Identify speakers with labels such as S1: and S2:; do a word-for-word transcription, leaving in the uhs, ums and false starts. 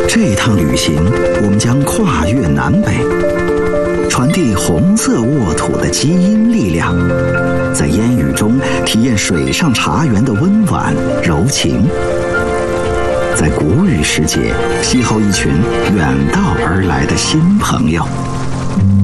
S1: 这一趟旅行，我们将跨越南北，传递红色沃土的基因力量，在烟雨中体验水上茶园的温婉柔情，在谷雨时节邂逅一群远道而来的新朋友。